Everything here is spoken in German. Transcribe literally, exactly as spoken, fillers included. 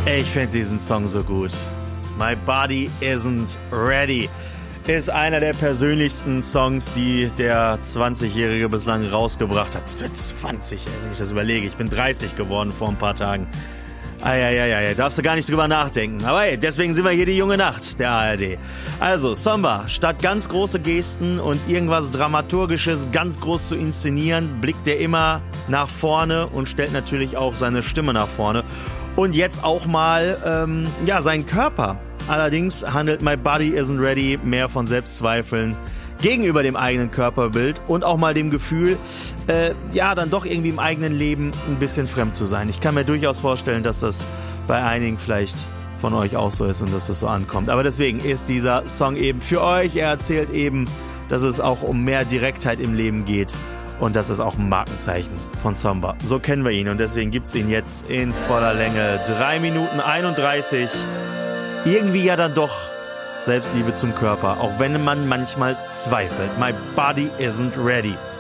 Ich finde diesen Song so gut. My Body Isn't Ready ist einer der persönlichsten Songs, die der zwanzigjährige bislang rausgebracht hat. zwanzig, ey, wenn ich das überlege. Ich bin dreißig geworden vor ein paar Tagen. Eieieiei, darfst du gar nicht drüber nachdenken. Aber hey, deswegen sind wir hier die junge Nacht, der A R D. Also, Samba, statt ganz große Gesten und irgendwas Dramaturgisches ganz groß zu inszenieren, blickt er immer nach vorne und stellt natürlich auch seine Stimme nach vorne. Und jetzt auch mal, ähm, ja, seinen Körper. Allerdings handelt My Body Isn't Ready mehr von Selbstzweifeln gegenüber dem eigenen Körperbild und auch mal dem Gefühl, äh, ja, dann doch irgendwie im eigenen Leben ein bisschen fremd zu sein. Ich kann mir durchaus vorstellen, dass das bei einigen vielleicht von euch auch so ist und dass das so ankommt. Aber deswegen ist dieser Song eben für euch. Er erzählt eben, dass es auch um mehr Direktheit im Leben geht. Und das ist auch ein Markenzeichen von Samba. So kennen wir ihn und deswegen gibt's ihn jetzt in voller Länge. drei Minuten einunddreißig. Irgendwie ja dann doch Selbstliebe zum Körper, auch wenn man manchmal zweifelt. My Body Isn't Ready.